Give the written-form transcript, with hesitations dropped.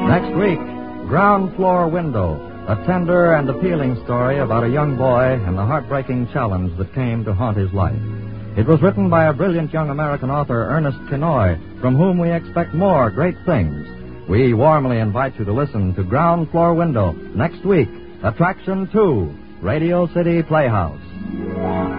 Next week, Ground Floor Window, a tender and appealing story about a young boy and the heartbreaking challenge that came to haunt his life. It was written by a brilliant young American author, Ernest Kinoy, from whom we expect more great things. We warmly invite you to listen to Ground Floor Window next week. Attraction 2, Radio City Playhouse.